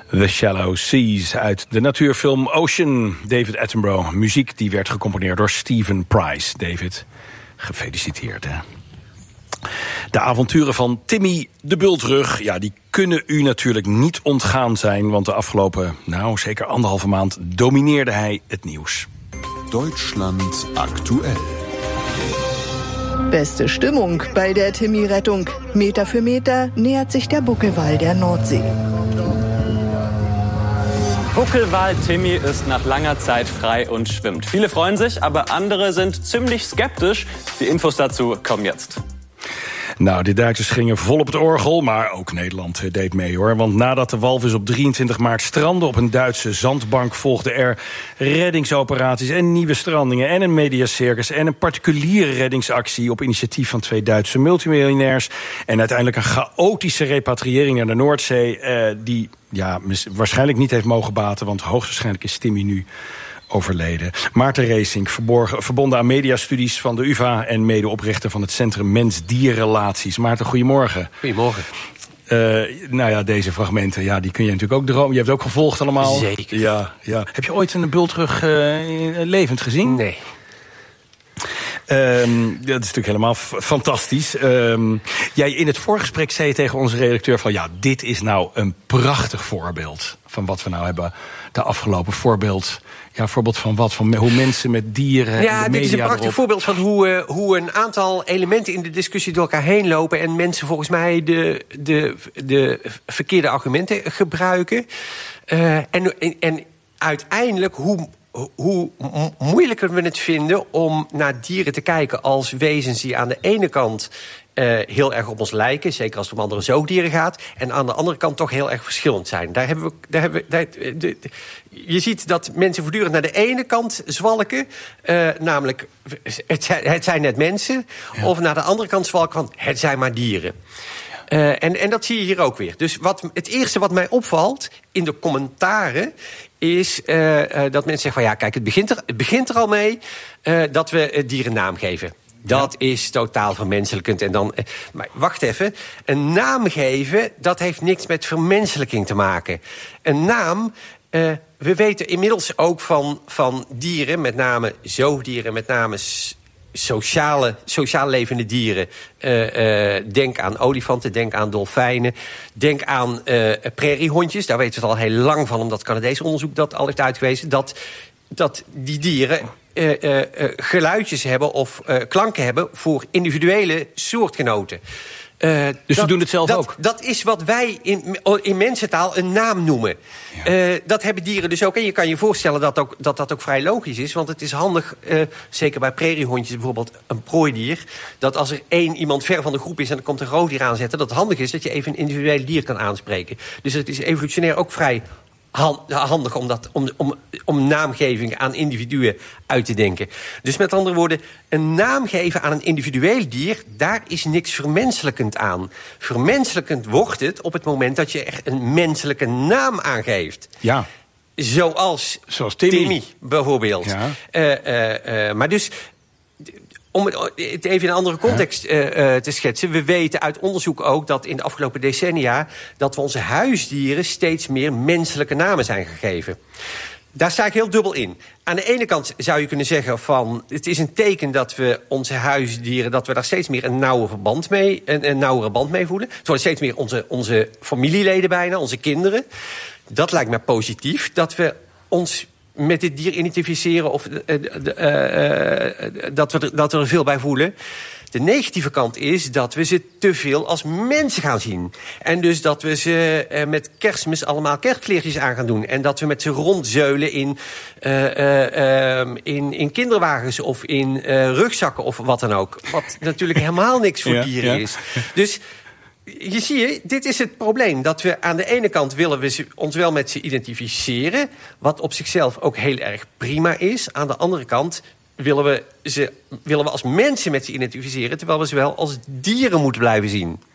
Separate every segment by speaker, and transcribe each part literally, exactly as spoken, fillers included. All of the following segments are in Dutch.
Speaker 1: The Shallow Seas uit de natuurfilm Ocean. David Attenborough. Muziek die werd gecomponeerd door Stephen Price. David, gefeliciteerd hè. De avonturen van Timmy de Bultrug, ja, die kunnen u natuurlijk niet ontgaan zijn, want de afgelopen, nou, zeker anderhalve maand domineerde hij het nieuws.
Speaker 2: Deutschland aktuell.
Speaker 3: Beste Stimmung bei der Timmy-Rettung. Meter für Meter nähert sich der Buckelwal der Nordsee.
Speaker 4: Buckelwal Timmy ist nach langer Zeit frei und schwimmt. Viele freuen sich, aber andere sind ziemlich skeptisch. Die Infos dazu kommen jetzt.
Speaker 1: Nou, de Duitsers gingen vol op het orgel, maar ook Nederland deed mee hoor. Want nadat de walvis op drieëntwintig maart strandde op een Duitse zandbank, volgden er reddingsoperaties en nieuwe strandingen en een mediacircus en een particuliere reddingsactie op initiatief van twee Duitse multimiljonairs. En uiteindelijk een chaotische repatriëring naar de Noordzee, eh, die ja, waarschijnlijk niet heeft mogen baten, want hoogstwaarschijnlijk is Timmy nu overleden. Maarten Reesink, verbonden aan mediastudies van de U vA en medeoprichter van het Centrum Mens-Dier-Relaties. Maarten, goedemorgen.
Speaker 5: Goedemorgen.
Speaker 1: Uh, nou ja, deze fragmenten, ja, die kun je natuurlijk ook dromen. Je hebt het ook gevolgd allemaal.
Speaker 5: Zeker.
Speaker 1: Ja, ja. Heb je ooit een bultrug uh, levend gezien?
Speaker 5: Nee.
Speaker 1: Um, dat is natuurlijk helemaal f- fantastisch. Um, jij in het voorgesprek zei je tegen onze redacteur van ja, dit is nou een prachtig voorbeeld van wat we nou hebben. De afgelopen voorbeeld. Ja, voorbeeld van wat? Van hoe mensen met dieren.
Speaker 5: Ja,
Speaker 1: en de
Speaker 5: dit is een prachtig
Speaker 1: erop.
Speaker 5: voorbeeld van hoe, uh, hoe een aantal elementen in de discussie door elkaar heen lopen en mensen volgens mij de, de, de verkeerde argumenten gebruiken. Uh, en, en, en uiteindelijk hoe. hoe moeilijker we het vinden om naar dieren te kijken als wezens die aan de ene kant uh, heel erg op ons lijken, zeker als het om andere zoogdieren gaat, en aan de andere kant toch heel erg verschillend zijn. Daar hebben we, daar hebben we, daar, de, de, je ziet dat mensen voortdurend naar de ene kant zwalken, uh, namelijk het zijn, het zijn net mensen, ja. Of naar de andere kant zwalken van het zijn maar dieren. Uh, en, en dat zie je hier ook weer. Dus wat, het eerste wat mij opvalt in de commentaren is uh, uh, dat mensen zeggen van ja, kijk, het begint er, het begint er al mee uh, dat we uh, dieren naam geven. Dat ja. is totaal vermenselijkend. En dan, uh, maar wacht even, een naam geven, dat heeft niks met vermenselijking te maken. Een naam, uh, we weten inmiddels ook van, van dieren, met name zoogdieren, met name Sociale, sociaal levende dieren. Uh, uh, denk aan olifanten, denk aan dolfijnen. Denk aan uh, prairiehondjes. Daar weten we het al heel lang van, omdat Canadees onderzoek dat al heeft uitgewezen. Dat, dat die dieren uh, uh, uh, geluidjes hebben of uh, klanken hebben voor individuele soortgenoten. Uh,
Speaker 1: dus
Speaker 5: dat,
Speaker 1: we doen het zelf
Speaker 5: dat,
Speaker 1: ook?
Speaker 5: Dat is wat wij in, in mensentaal een naam noemen. Ja. Uh, dat hebben dieren dus ook. En je kan je voorstellen dat ook, dat, dat ook vrij logisch is. Want het is handig, uh, zeker bij prairiehondjes bijvoorbeeld een prooidier, dat als er één iemand ver van de groep is en er komt een roofdier aanzetten, dat het handig is dat je even een individueel dier kan aanspreken. Dus het is evolutionair ook vrij handig om, dat, om, om, om naamgeving aan individuen uit te denken. Dus met andere woorden, een naam geven aan een individueel dier, daar is niks vermenselijkend aan. Vermenselijkend wordt het op het moment dat je echt een menselijke naam aangeeft.
Speaker 1: Ja.
Speaker 5: Zoals,
Speaker 1: Zoals Timmy.
Speaker 5: Timmy bijvoorbeeld. Ja. Uh, uh, uh, maar dus, om het even in een andere context uh, uh, te schetsen, we weten uit onderzoek ook dat in de afgelopen decennia dat we onze huisdieren steeds meer menselijke namen zijn gegeven. Daar sta ik heel dubbel in. Aan de ene kant zou je kunnen zeggen van het is een teken dat we onze huisdieren, dat we daar steeds meer een nauwe verband mee, een, een nauwere band mee voelen. Het worden steeds meer onze, onze familieleden bijna, onze kinderen. Dat lijkt mij positief, dat we ons met dit dier identificeren of uh, uh, uh, dat, we er, dat we er veel bij voelen. De negatieve kant is dat we ze te veel als mensen gaan zien. En dus dat we ze uh, met Kerstmis allemaal kerstkleertjes aan gaan doen. En dat we met ze rondzeulen in, uh, uh, uh, in, in kinderwagens of in uh, rugzakken of wat dan ook. Wat natuurlijk helemaal niks voor ja, dieren ja. is. Dus je zie je, dit is het probleem. Dat we aan de ene kant willen we ze, ons wel met ze identificeren, wat op zichzelf ook heel erg prima is. Aan de andere kant willen we, ze, willen we als mensen met ze identificeren, terwijl we ze wel als dieren moeten blijven zien.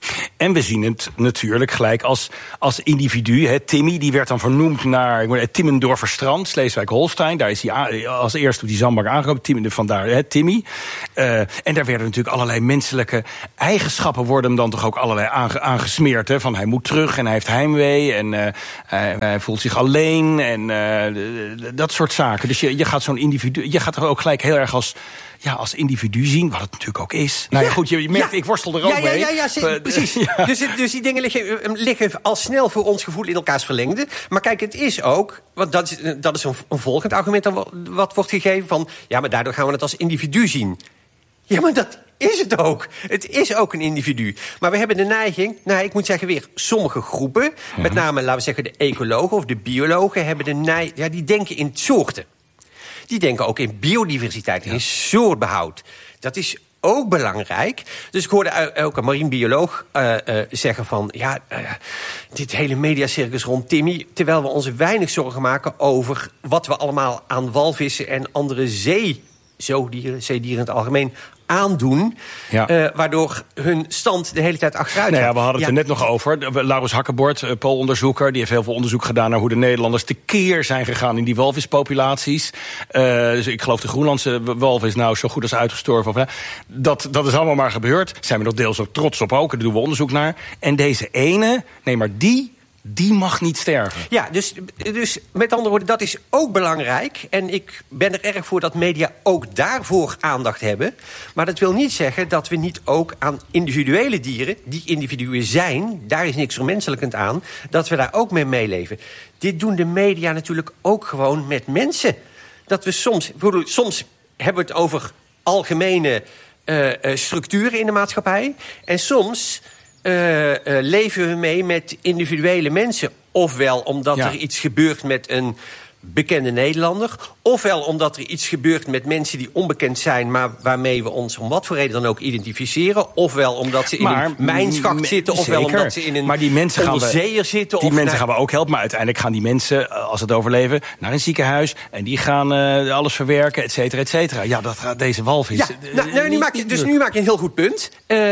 Speaker 1: En we zien het natuurlijk gelijk als, als individu. Hè. Timmy, die werd dan vernoemd naar Timmendorferstrand, Sleeswijk-Holstein. Daar is hij als eerste op die zandbank aangekomen. Timmy, vandaar hè, Timmy. Uh, en daar werden natuurlijk allerlei menselijke eigenschappen worden hem dan toch ook allerlei aange, aangesmeerd. Hè. Van hij moet terug en hij heeft heimwee en uh, hij, hij voelt zich alleen en uh, dat soort zaken. Dus je, je gaat zo'n individu, je gaat er ook gelijk heel erg als... Ja, als individu zien, wat het natuurlijk ook is. Nou ja, ja goed, je merkt, ja. ik worstel er ook
Speaker 5: ja, ja,
Speaker 1: mee.
Speaker 5: Ja, ja, ja, uh, precies. Ja. Dus, dus die dingen liggen, liggen al snel voor ons gevoel in elkaars verlengde. Maar kijk, het is ook, want dat is, dat is een, een volgend argument dan wat wordt gegeven van... ja, maar daardoor gaan we het als individu zien. Ja, maar dat is het ook. Het is ook een individu. Maar we hebben de neiging, nou, ik moet zeggen weer, sommige groepen... Ja. met name, laten we zeggen, de ecologen of de biologen... hebben de neiging, ja, die denken in soorten. Die denken ook in biodiversiteit, in soortbehoud. Dat is ook belangrijk. Dus ik hoorde ook een marinebioloog uh, uh, zeggen van... ja, uh, dit hele mediacircus rond Timmy... terwijl we ons weinig zorgen maken over wat we allemaal aan walvissen... en andere zeezoogdieren, zeedieren in het algemeen... aandoen, ja. uh, waardoor hun stand de hele tijd achteruit gaat.
Speaker 1: Nou ja, we hadden het ja. er net nog over. Laurens Hakkebord, uh, Pools-onderzoeker, die heeft heel veel onderzoek gedaan... naar hoe de Nederlanders tekeer zijn gegaan in die walvispopulaties. Uh, dus ik geloof de Groenlandse walvis nou zo goed als uitgestorven. Of, hè. Dat, dat is allemaal maar gebeurd. Zijn we nog deels ook trots op ook. Daar doen we onderzoek naar. En deze ene, nee, maar die... die mag niet sterven.
Speaker 5: Ja, dus, dus met andere woorden, dat is ook belangrijk. En ik ben er erg voor dat media ook daarvoor aandacht hebben. Maar dat wil niet zeggen dat we niet ook aan individuele dieren... die individuen zijn, daar is niks vermenselijkend aan... dat we daar ook mee meeleven. Dit doen de media natuurlijk ook gewoon met mensen. Dat we soms... Soms hebben we het over algemene uh, uh, structuren in de maatschappij. En soms... Uh, uh, leven we mee met individuele mensen. Ofwel omdat ja. er iets gebeurt met een bekende Nederlander... ofwel omdat er iets gebeurt met mensen die onbekend zijn... maar waarmee we ons om wat voor reden dan ook identificeren... ofwel omdat ze in maar, een mijnschacht zitten... ofwel zeker. omdat ze in een
Speaker 1: maar die mensen
Speaker 5: onderzeeër zitten.
Speaker 1: Die
Speaker 5: of
Speaker 1: mensen
Speaker 5: naar...
Speaker 1: gaan we ook helpen, maar uiteindelijk gaan die mensen... als het overleven, naar een ziekenhuis... en die gaan uh, alles verwerken, et cetera, et cetera. Ja, dat gaat deze walvis...
Speaker 5: Ja, nou, nou, nu maak je, dus nu maak je een heel goed punt. Uh,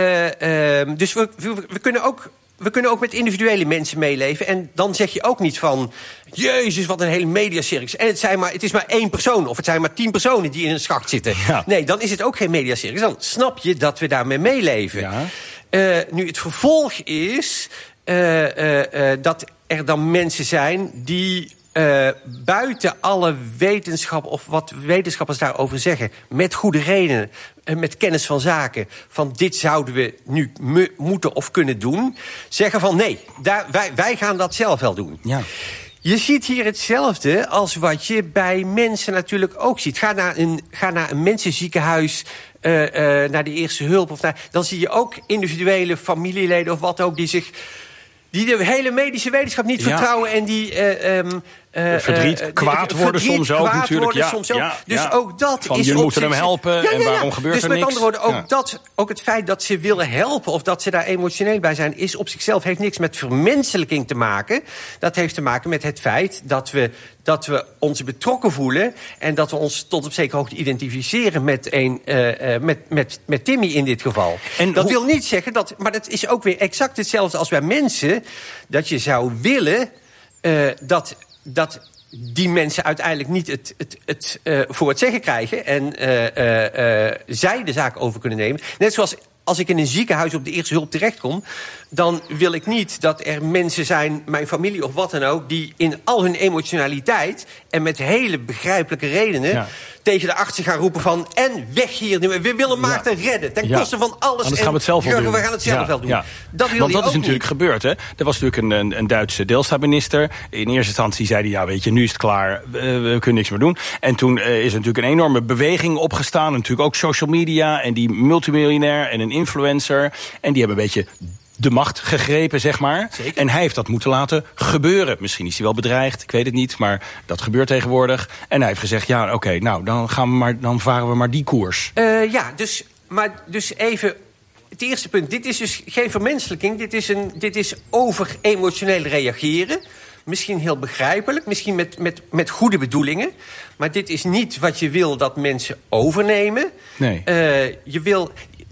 Speaker 5: uh, uh, dus we, we, we kunnen ook... We kunnen ook met individuele mensen meeleven. En dan zeg je ook niet van... Jezus, wat een hele mediacircus. En het, zijn maar, het is maar één persoon. Of het zijn maar tien personen die in een schacht zitten. Ja. Nee, dan is het ook geen mediacircus. Dan snap je dat we daarmee meeleven. Ja. Uh, nu, het vervolg is... Uh, uh, uh, dat er dan mensen zijn die... Uh, buiten alle wetenschap of wat wetenschappers daarover zeggen... met goede redenen, uh, met kennis van zaken... van dit zouden we nu me, moeten of kunnen doen... zeggen van nee, daar, wij, wij gaan dat zelf wel doen. Ja. Je ziet hier hetzelfde als wat je bij mensen natuurlijk ook ziet. Ga naar een, ga naar een mensenziekenhuis... Uh, uh, naar de eerste hulp, of naar, dan zie je ook individuele familieleden of wat ook... die zich... die de hele medische wetenschap niet ja. vertrouwen... en die uh, um, uh,
Speaker 1: verdriet, uh, kwaad uh, worden verdriet, soms ook
Speaker 5: kwaad
Speaker 1: natuurlijk.
Speaker 5: Worden
Speaker 1: Ja,
Speaker 5: soms ook.
Speaker 1: Ja,
Speaker 5: dus
Speaker 1: ja.
Speaker 5: ook dat
Speaker 1: Van,
Speaker 5: is...
Speaker 1: jullie moeten hem helpen ja, ja, ja. en waarom gebeurt
Speaker 5: dus
Speaker 1: er niks?
Speaker 5: Dus met andere woorden, ook,
Speaker 1: ja.
Speaker 5: dat, ook het feit dat ze willen helpen... of dat ze daar emotioneel bij zijn... is op zichzelf heeft niks met vermenselijking te maken. Dat heeft te maken met het feit dat we... dat we ons betrokken voelen... en dat we ons tot op zekere hoogte identificeren met, een, uh, uh, met, met, met Timmy in dit geval. En dat hoe... wil niet zeggen dat... maar dat is ook weer exact hetzelfde als bij mensen... dat je zou willen uh, dat, dat die mensen uiteindelijk niet het, het, het uh, voor het zeggen krijgen... en uh, uh, uh, zij de zaak over kunnen nemen. Net zoals... Als ik in een ziekenhuis op de eerste hulp terechtkom... dan wil ik niet dat er mensen zijn, mijn familie of wat dan ook... die in al hun emotionaliteit en met hele begrijpelijke redenen... Ja. tegen de artsen gaan roepen van... en weg hier, we willen Maarten ja. redden. Ten koste ja. van alles.
Speaker 1: Anders gaan we het zelf wel doen.
Speaker 5: We gaan het zelf ja. wel doen.
Speaker 1: Ja.
Speaker 5: Dat wil
Speaker 1: Want dat is
Speaker 5: ook
Speaker 1: natuurlijk
Speaker 5: niet.
Speaker 1: gebeurd. Hè? Er was natuurlijk een, een, een Duitse deelstaatminister. In eerste instantie zei hij, ja weet je, nu is het klaar. We, we kunnen niks meer doen. En toen uh, is er natuurlijk een enorme beweging opgestaan. Natuurlijk ook social media en die multimiljonair en een influencer. En die hebben een beetje... de macht gegrepen, zeg maar. Zeker. En hij heeft dat moeten laten gebeuren. Misschien is hij wel bedreigd, ik weet het niet, maar dat gebeurt tegenwoordig. En hij heeft gezegd, ja, oké, okay, nou, dan gaan we maar, dan varen we maar die koers.
Speaker 5: Uh, ja, dus, maar dus even... Het eerste punt, dit is dus geen vermenselijking. Dit is, een, dit is over emotioneel reageren. Misschien heel begrijpelijk, misschien met, met, met goede bedoelingen. Maar dit is niet wat je wil dat mensen overnemen.
Speaker 1: Nee.
Speaker 5: Uh, je wil...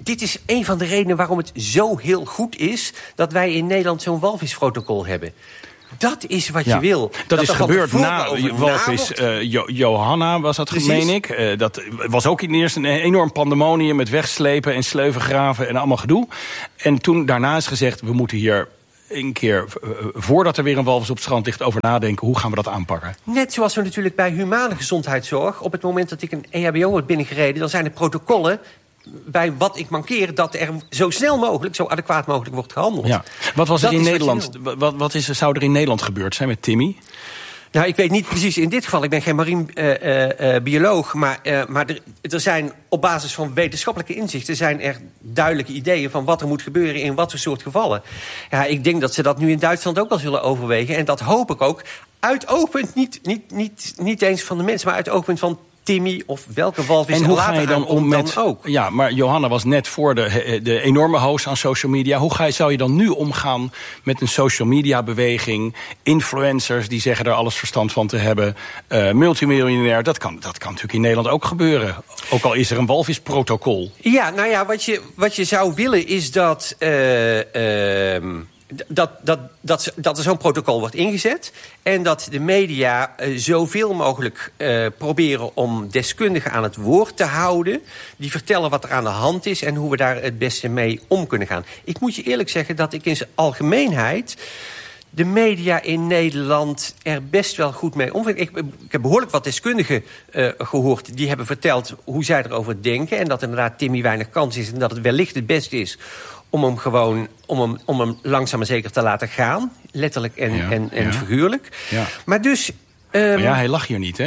Speaker 5: dit is een van de redenen waarom het zo heel goed is dat wij in Nederland zo'n walvisprotocol hebben. Dat is wat
Speaker 1: ja,
Speaker 5: je wil.
Speaker 1: Dat,
Speaker 5: dat
Speaker 1: is gebeurd na walvis
Speaker 5: uh,
Speaker 1: jo- Johanna, was dat, Precies. meen ik. Uh, dat was ook in eerst een enorm pandemonium met wegslepen en sleuvengraven en allemaal gedoe. En toen daarna is gezegd, we moeten hier een keer, uh, voordat er weer een walvis op het strand ligt, over nadenken. Hoe gaan we dat aanpakken?
Speaker 5: Net zoals we natuurlijk bij humane gezondheidszorg, op het moment dat ik een E H B O wordt binnengereden, dan zijn er protocollen bij wat ik mankeer, dat er zo snel mogelijk, zo adequaat mogelijk wordt gehandeld.
Speaker 1: Ja. Wat was er dat in Nederland? Wat, wat is er, zou er in Nederland gebeurd zijn met Timmy?
Speaker 5: Nou, ik weet niet precies in dit geval. Ik ben geen marine uh, uh, bioloog. Maar, uh, maar er, er zijn op basis van wetenschappelijke inzichten zijn er duidelijke ideeën van wat er moet gebeuren in wat voor soort gevallen. Ja, ik denk dat ze dat nu in Duitsland ook wel zullen overwegen. En dat hoop ik ook. Uit oogpunt, niet, niet, niet, niet eens van de mensen, maar uit oogpunt van Timmy of welke walvis.
Speaker 1: En hoe ga je dan om met...
Speaker 5: Dan ook.
Speaker 1: Ja, maar Johanna was net voor de, de enorme host aan social media. Hoe ga je, zou je dan nu omgaan met een social media beweging? Influencers die zeggen er alles verstand van te hebben. Uh, multimiljonair, dat kan, dat kan natuurlijk in Nederland ook gebeuren. Ook al is er een walvisprotocol.
Speaker 5: Ja, nou ja, wat je, wat je zou willen is dat... Uh, uh, Dat, dat, dat, dat er zo'n protocol wordt ingezet. En dat de media uh, zoveel mogelijk uh, proberen om deskundigen aan het woord te houden. Die vertellen wat er aan de hand is en hoe we daar het beste mee om kunnen gaan. Ik moet je eerlijk zeggen dat ik in zijn algemeenheid de media in Nederland er best wel goed mee omgaan. Ik, ik heb behoorlijk wat deskundigen uh, gehoord die hebben verteld hoe zij erover denken. En dat inderdaad Timmy weinig kans is en dat het wellicht het beste is om hem gewoon om hem, om hem langzaam maar zeker te laten gaan. Letterlijk en, ja, en, en ja. figuurlijk. Ja. Maar dus... Um,
Speaker 1: maar ja, hij lag hier niet, hè?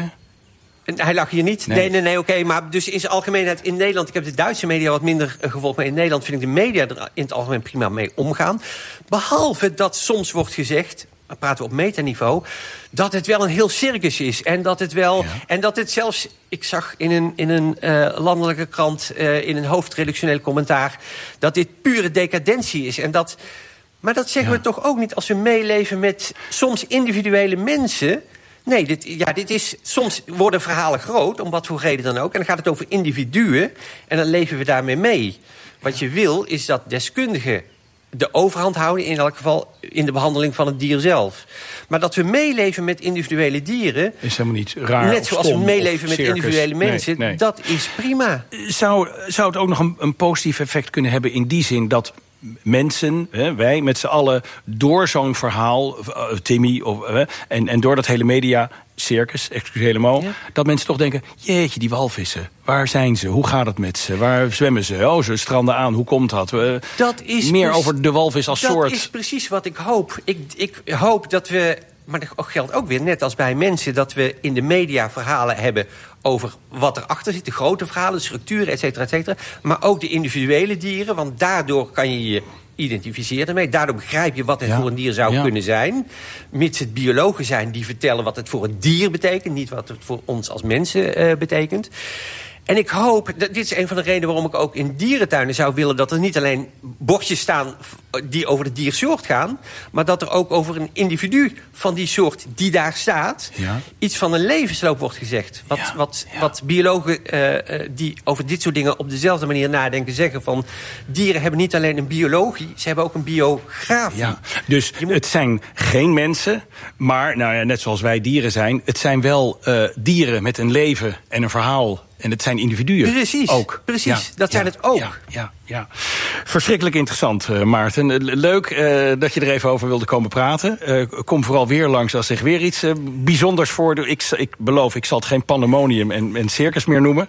Speaker 5: Hij lag hier niet. Nee, nee, nee, nee oké. Okay. Maar dus in zijn algemeenheid in Nederland... Ik heb de Duitse media wat minder uh, gevolgd. Maar in Nederland vind ik de media er in het algemeen prima mee omgaan. Behalve dat soms wordt gezegd... Dan praten we op metaniveau, dat het wel een heel circus is. En dat het wel. Ja. En dat het zelfs. Ik zag in een, in een uh, landelijke krant, uh, in een hoofdredactioneel commentaar, dat dit pure decadentie is. En dat, maar dat zeggen ja. we toch ook niet als we meeleven met soms individuele mensen. Nee, dit, ja, dit is, soms worden verhalen groot, om wat voor reden dan ook. En dan gaat het over individuen. En dan leven we daarmee mee. Wat je wil, is dat deskundigen de overhand houden, in elk geval in de behandeling van het dier zelf. Maar dat we meeleven met individuele dieren,
Speaker 1: is helemaal niet raar.
Speaker 5: Net zoals we meeleven met individuele mensen, nee, nee. Dat is prima.
Speaker 1: Zou, zou het ook nog een, een positief effect kunnen hebben in die zin dat mensen, hè, wij met z'n allen, door zo'n verhaal, uh, Timmy, of, uh, en, en door dat hele media circus, excuus helemaal, ja. dat mensen toch denken, jeetje, die walvissen, waar zijn ze? Hoe gaat het met ze? Waar zwemmen ze? Oh, ze stranden aan, hoe komt dat? Uh,
Speaker 5: dat is
Speaker 1: meer over de walvis als
Speaker 5: dat
Speaker 1: soort.
Speaker 5: Dat is precies wat ik hoop. Ik, ik hoop dat we, maar dat geldt ook weer, net als bij mensen, dat we in de media verhalen hebben over wat erachter zit, de grote verhalen, de structuren, et cetera, et cetera. Maar ook de individuele dieren, want daardoor kan je je identificeren ermee. Daardoor begrijp je wat het ja. voor een dier zou ja. kunnen zijn. Mits het biologen zijn die vertellen wat het voor een dier betekent, niet wat het voor ons als mensen uh, betekent. En ik hoop, dit is een van de redenen waarom ik ook in dierentuinen zou willen dat er niet alleen bordjes staan die over de diersoort gaan, maar dat er ook over een individu van die soort die daar staat, ja. iets van een levensloop wordt gezegd. Wat, ja. Wat, ja. wat biologen uh, die over dit soort dingen op dezelfde manier nadenken zeggen van dieren hebben niet alleen een biologie, ze hebben ook een biografie.
Speaker 1: Ja. Dus moet... het zijn geen mensen, maar nou ja, net zoals wij dieren zijn, het zijn wel uh, dieren met een leven en een verhaal. En het zijn individuen.
Speaker 5: Precies,
Speaker 1: ook.
Speaker 5: precies. Ja, dat
Speaker 1: ja,
Speaker 5: zijn het ook.
Speaker 1: Ja, ja, ja. Verschrikkelijk interessant, uh, Maarten. Uh, leuk uh, dat je er even over wilde komen praten. Uh, kom vooral weer langs als zich weer iets uh, bijzonders voordoet. Ik, ik beloof, ik zal het geen pandemonium en, en circus meer noemen.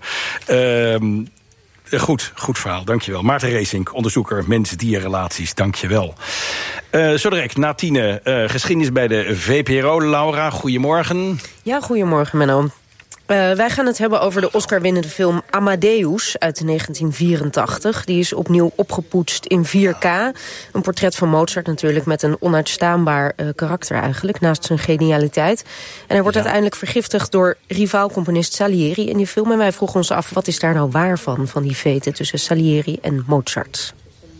Speaker 1: Uh, goed, goed verhaal, dankjewel. Maarten Reesink, onderzoeker mens-dierrelaties, dankjewel. Uh, zo direct, na tienen, uh, geschiedenis bij de V P R O. Laura, goedemorgen.
Speaker 6: Ja, goedemorgen, Menno. Uh, wij gaan het hebben over de Oscar-winnende film Amadeus uit negentien vierentachtig. Die is opnieuw opgepoetst in vier K. Een portret van Mozart natuurlijk met een onuitstaanbaar uh, karakter eigenlijk, naast zijn genialiteit. En hij wordt ja. uiteindelijk vergiftigd door rivaal-componist Salieri in die film. En wij vroegen ons af, wat is daar nou waar van, van die veten tussen Salieri en Mozart?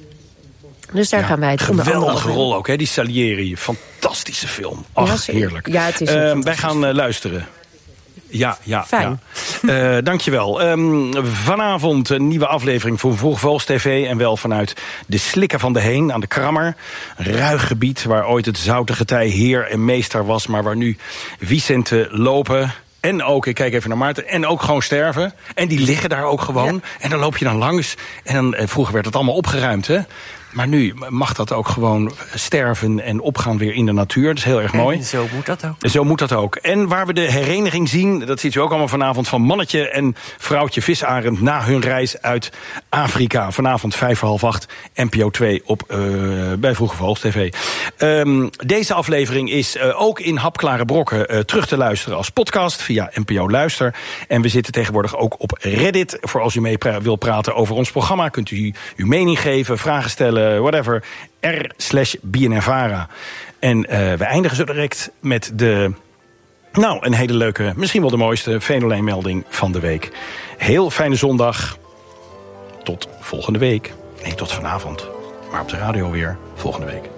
Speaker 6: Dus daar ja, gaan wij het onder andere
Speaker 1: geweldige rol ook, hè, die Salieri. Fantastische film. Ach, ja, heerlijk.
Speaker 6: Ja, het is
Speaker 1: uh, wij gaan uh, luisteren. Ja, ja,
Speaker 6: Fijn.
Speaker 1: Uh, dankjewel. Um, vanavond een nieuwe aflevering voor Vroege Vogels T V... en wel vanuit de Slikken van de Heen aan de Krammer. Een ruig gebied waar ooit het zoute getij heer en meester was... maar waar nu Vicenten lopen... En ook, ik kijk even naar Maarten, en ook gewoon sterven. En die liggen daar ook gewoon. Ja. En dan loop je dan langs. En dan, vroeger werd het allemaal opgeruimd, hè. Maar nu mag dat ook gewoon sterven en opgaan weer in de natuur. Dat is heel erg mooi.
Speaker 5: En zo moet dat ook.
Speaker 1: Zo moet dat ook. En waar we de hereniging zien, dat ziet u ook allemaal vanavond... van mannetje en vrouwtje visarend na hun reis uit Afrika. Vanavond vijf voor half acht, N P O twee op, uh, bij Vroege Vogels T V. Um, deze aflevering is uh, ook in hapklare brokken uh, terug te luisteren als podcast... via N P O Luister. En we zitten tegenwoordig ook op Reddit. Voor als u mee pra- wil praten over ons programma... kunt u uw mening geven, vragen stellen... whatever, r slash BNNVARA. En uh, we eindigen zo direct met de... nou, een hele leuke, misschien wel de mooiste Venolijn-melding van de week. Heel fijne zondag. Tot volgende week. Nee, tot vanavond. Maar op de radio weer volgende week.